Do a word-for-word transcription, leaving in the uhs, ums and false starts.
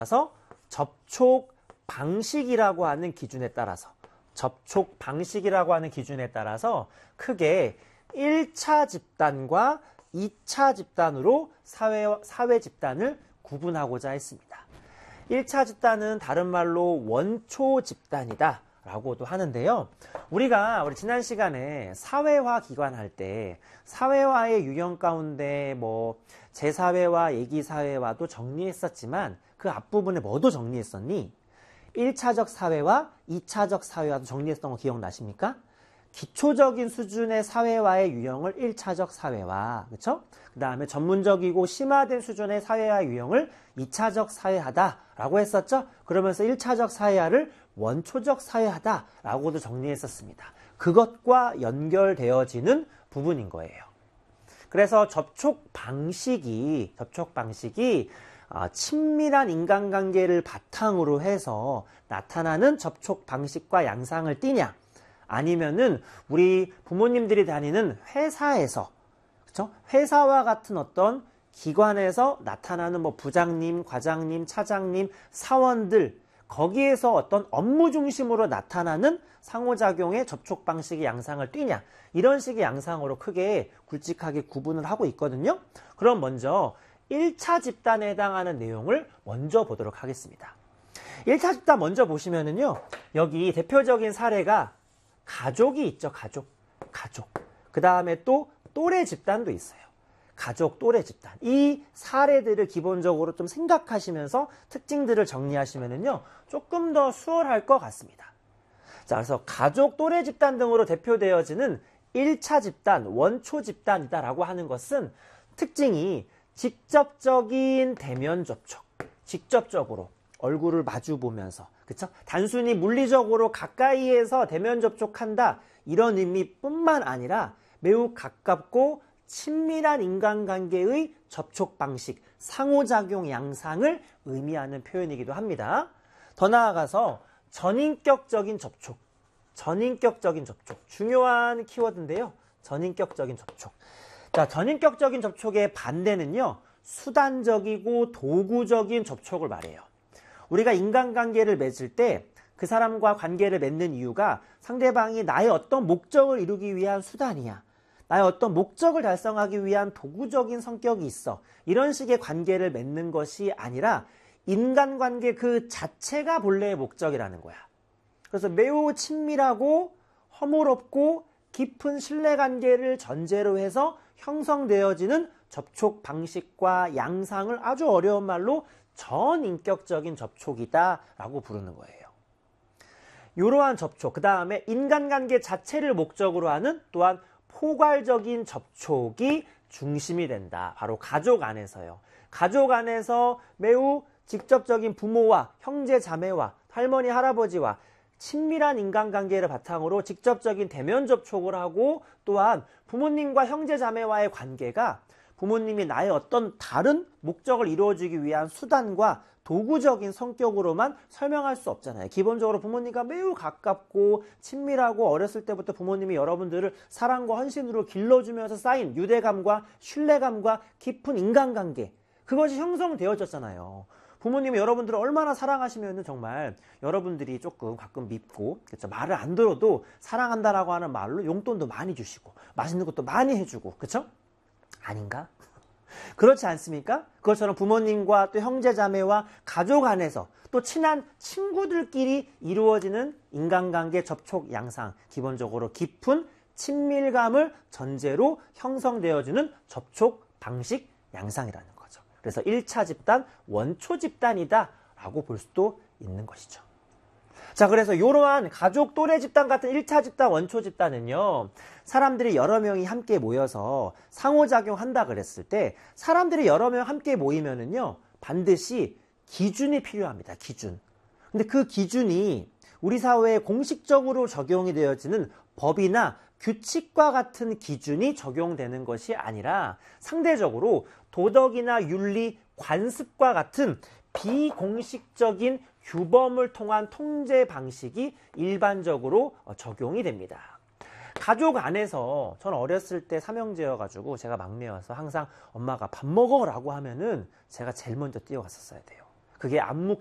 따라서 접촉 방식이라고 하는 기준에 따라서 접촉 방식이라고 하는 기준에 따라서 크게 일 차 집단과 이 차 집단으로 사회, 사회 집단을 구분하고자 했습니다. 일 차 집단은 다른 말로 원초 집단이다 라고도 하는데요. 우리가 우리 지난 시간에 사회화 기관할 때 사회화의 유형 가운데 뭐 제사회화, 얘기사회화도 정리했었지만 그 앞부분에 뭐도 정리했었니? 일 차적 사회화, 이 차적 사회화도 정리했던 거 기억나십니까? 기초적인 수준의 사회화의 유형을 일 차적 사회화, 그렇죠? 그 다음에 전문적이고 심화된 수준의 사회화 유형을 이 차적 사회화다라고 했었죠? 그러면서 일 차적 사회화를 원초적 사회화다라고도 정리했었습니다. 그것과 연결되어지는 부분인 거예요. 그래서 접촉 방식이 접촉 방식이 친밀한 인간관계를 바탕으로 해서 나타나는 접촉 방식과 양상을 띠냐, 아니면은 우리 부모님들이 다니는 회사에서, 그렇죠? 회사와 같은 어떤 기관에서 나타나는 뭐 부장님, 과장님, 차장님, 사원들, 거기에서 어떤 업무 중심으로 나타나는 상호작용의 접촉 방식의 양상을 띠냐, 이런 식의 양상으로 크게 굵직하게 구분을 하고 있거든요. 그럼 먼저 일 차 집단에 해당하는 내용을 먼저 보도록 하겠습니다. 일 차 집단 먼저 보시면은요, 여기 대표적인 사례가 가족이 있죠. 가족. 가족. 그 다음에 또 또래 집단도 있어요. 가족, 또래 집단. 이 사례들을 기본적으로 좀 생각하시면서 특징들을 정리하시면은요, 조금 더 수월할 것 같습니다. 자, 그래서 가족, 또래 집단 등으로 대표되어지는 일 차 집단, 원초 집단이다라고 하는 것은 특징이 직접적인 대면 접촉. 직접적으로 얼굴을 마주 보면서, 그쵸? 단순히 물리적으로 가까이에서 대면 접촉한다, 이런 의미뿐만 아니라 매우 가깝고 친밀한 인간관계의 접촉 방식, 상호작용 양상을 의미하는 표현이기도 합니다. 더 나아가서 전인격적인 접촉, 전인격적인 접촉, 중요한 키워드인데요. 전인격적인 접촉. 자, 전인격적인 접촉의 반대는요, 수단적이고 도구적인 접촉을 말해요. 우리가 인간관계를 맺을 때 그 사람과 관계를 맺는 이유가 상대방이 나의 어떤 목적을 이루기 위한 수단이야, 나의 어떤 목적을 달성하기 위한 도구적인 성격이 있어, 이런 식의 관계를 맺는 것이 아니라 인간관계 그 자체가 본래의 목적이라는 거야. 그래서 매우 친밀하고 허물없고 깊은 신뢰관계를 전제로 해서 형성되어지는 접촉 방식과 양상을 아주 어려운 말로 전인격적인 접촉이다라고 부르는 거예요. 이러한 접촉, 그 다음에 인간관계 자체를 목적으로 하는 또한 포괄적인 접촉이 중심이 된다. 바로 가족 안에서요. 가족 안에서 매우 직접적인 부모와 형제 자매와 할머니 할아버지와 친밀한 인간관계를 바탕으로 직접적인 대면 접촉을 하고, 또한 부모님과 형제 자매와의 관계가 부모님이 나의 어떤 다른 목적을 이루어주기 위한 수단과 도구적인 성격으로만 설명할 수 없잖아요. 기본적으로 부모님과 매우 가깝고 친밀하고 어렸을 때부터 부모님이 여러분들을 사랑과 헌신으로 길러주면서 쌓인 유대감과 신뢰감과 깊은 인간관계, 그것이 형성되어졌잖아요. 부모님이 여러분들을 얼마나 사랑하시면 정말 여러분들이 조금 가끔 밉고, 그렇죠? 말을 안 들어도 사랑한다라고 하는 말로 용돈도 많이 주시고 맛있는 것도 많이 해주고, 그렇죠? 아닌가? 그렇지 않습니까? 그것처럼 부모님과 또 형제자매와 가족 안에서 또 친한 친구들끼리 이루어지는 인간관계 접촉 양상, 기본적으로 깊은 친밀감을 전제로 형성되어지는 접촉 방식 양상이라는 거죠. 그래서 일 차 집단, 원초 집단이다 라고 볼 수도 있는 것이죠. 자, 그래서 이러한 가족 또래 집단 같은 일 차 집단, 원초 집단은요, 사람들이 여러 명이 함께 모여서 상호작용한다 그랬을 때, 사람들이 여러 명 함께 모이면은요, 반드시 기준이 필요합니다. 기준. 근데 그 기준이 우리 사회에 공식적으로 적용이 되어지는 법이나 규칙과 같은 기준이 적용되는 것이 아니라 상대적으로 도덕이나 윤리, 관습과 같은 비공식적인 규범을 통한 통제 방식이 일반적으로 적용이 됩니다. 가족 안에서, 저는 어렸을 때 삼형제여가지고 제가 막내여서 항상 엄마가 밥 먹어라고 하면은 제가 제일 먼저 뛰어갔었어야 돼요. 그게 암묵